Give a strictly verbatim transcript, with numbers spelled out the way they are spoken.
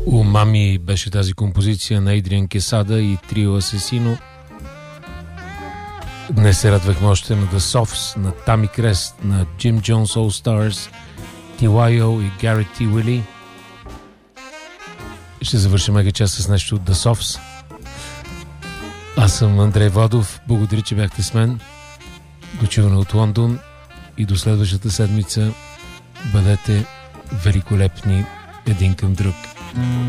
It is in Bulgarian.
Умами беше тази композиция на Адриан Кесада и Трио Асесино. Днес се радвахме още на The Softs, на Тами Крест, на Jim Jones All Stars, Ти Уай О и Гарет Ти Уили. Ще завършим мега час с нещо от The Softs. Аз съм Андрей Водов. Благодаря, че бяхте с мен. До чуване от Лондон и до следващата седмица. Бъдете великолепни един към друг.